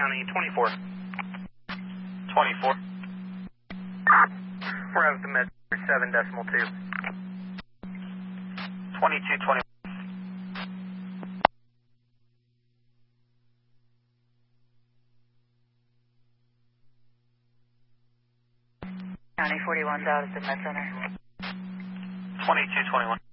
County 24. 24. We're out the med 7.2. 2221. County 41's out at the med center. 2221.